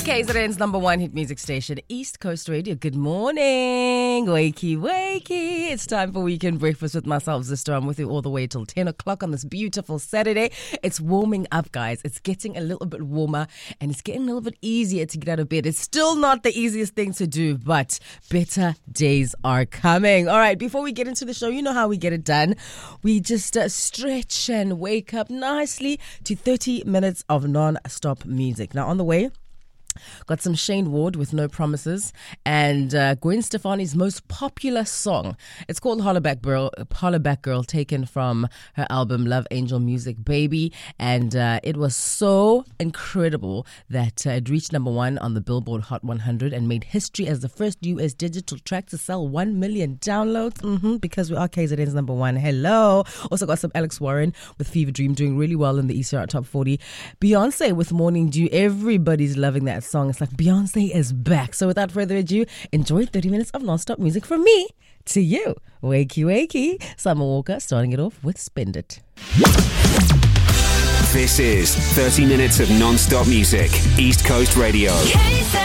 KZN's number one hit music station, East Coast Radio. Good morning. Wakey, wakey. It's time for Weekend Breakfast with myself, Zister. I'm with you all the way till 10 o'clock on this beautiful Saturday. It's warming up, guys. It's getting a little bit warmer and it's getting a little bit easier to get out of bed. It's still not the easiest thing to do, but better days are coming. All right, before we get into the show, you know how we get it done. We just stretch and wake up nicely to 30 minutes of non-stop music. Now, on the way, got some Shane Ward with No Promises and Gwen Stefani's most popular song. It's called Hollaback Girl, taken from her album Love Angel Music Baby. And it was so incredible that it reached number one on the Billboard Hot 100 and made history as the first US digital track to sell 1 million downloads. Because we are KZN's number one. Hello. Also got some Alex Warren with Fever Dream doing really well in the ECR Top 40. Beyonce with Morning Dew. Everybody's loving that song. It's like Beyonce is back. So without further ado, enjoy 30 minutes of non-stop music from me to you. Wakey, wakey. Summer Walker starting it off with Spend It. This is 30 minutes of non-stop music. East Coast Radio.